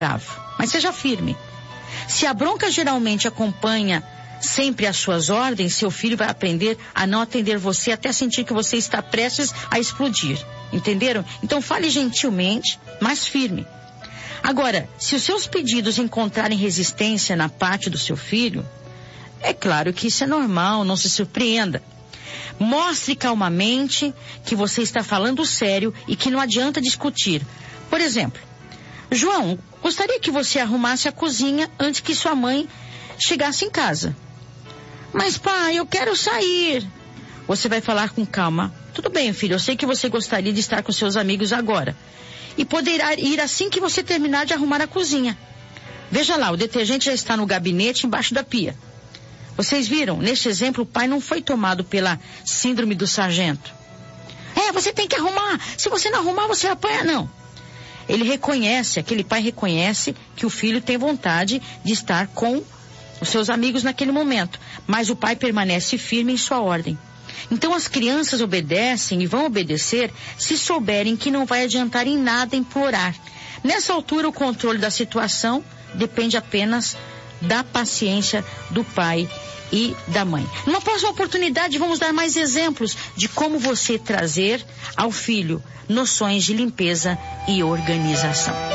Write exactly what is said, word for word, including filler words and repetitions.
bravo, mas seja firme. Se a bronca geralmente acompanha sempre as suas ordens, seu filho vai aprender a não atender você até sentir que você está prestes a explodir. Entenderam? Então fale gentilmente, mas firme. Agora, se os seus pedidos encontrarem resistência na parte do seu filho, é claro que isso é normal, não se surpreenda. Mostre calmamente que você está falando sério e que não adianta discutir. Por exemplo, João, gostaria que você arrumasse a cozinha antes que sua mãe chegasse em casa. Mas pai, eu quero sair. Você vai falar com calma. Tudo bem, filho, eu sei que você gostaria de estar com seus amigos agora. E poderá ir assim que você terminar de arrumar a cozinha. Veja lá, o detergente já está no gabinete embaixo da pia. Vocês viram? Neste exemplo, o pai não foi tomado pela síndrome do sargento. É, você tem que arrumar. Se você não arrumar, você apanha. Não. Ele reconhece, aquele pai reconhece que o filho tem vontade de estar com os seus amigos naquele momento. Mas o pai permanece firme em sua ordem. Então as crianças obedecem e vão obedecer se souberem que não vai adiantar em nada implorar. Nessa altura, o controle da situação depende apenas da paciência do pai e da mãe. Numa próxima oportunidade, vamos dar mais exemplos de como você trazer ao filho noções de limpeza e organização.